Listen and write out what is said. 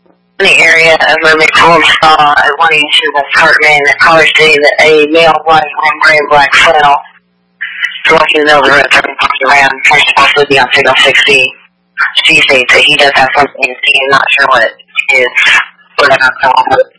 In the area of Mermaid Falls saw at one of his apartment in College City that a male white and gray and black flannel walking in the middle of the road, turning around, trying to possibly be on signal 60. She states that he does have something, he's not sure what it is, or they're not telling him.